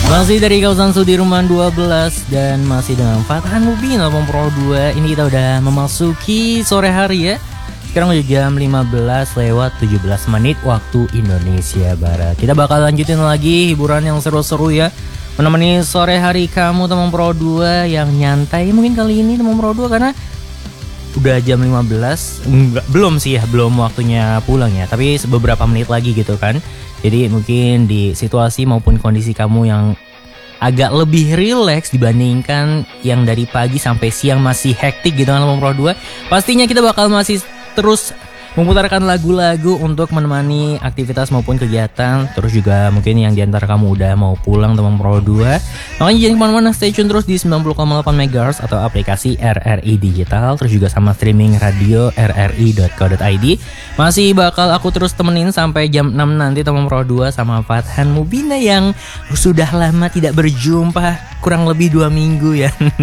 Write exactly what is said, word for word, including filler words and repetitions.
Masih dari kawasan Sudirman dua belas dan masih dengan Fathan Mubina Pro dua. Ini kita udah memasuki sore hari ya. Sekarang udah jam lima belas lewat tujuh belas menit waktu Indonesia Barat. Kita bakal lanjutin lagi hiburan yang seru-seru ya, menemani sore hari kamu teman Pro dua yang nyantai mungkin kali ini teman Pro dua, karena udah jam lima belas. Enggak, belum sih ya, belum waktunya pulang ya, tapi beberapa menit lagi gitu kan. Jadi mungkin di situasi maupun kondisi kamu yang agak lebih rileks dibandingkan yang dari pagi sampai siang masih hektik gitu kan Pro dua. Pastinya kita bakal masih terus memutarkan lagu-lagu untuk menemani aktivitas maupun kegiatan. Terus juga mungkin yang diantara kamu udah mau pulang teman Pro dua, makanya jangan kemana-mana, stay tune terus di sembilan puluh koma delapan megahertz atau aplikasi R R I Digital. Terus juga sama streaming radio r r i dot co dot i d. Masih bakal aku terus temenin sampai jam enam nanti teman Pro dua sama Fathan Mubina yang sudah lama tidak berjumpa, kurang lebih dua minggu ya.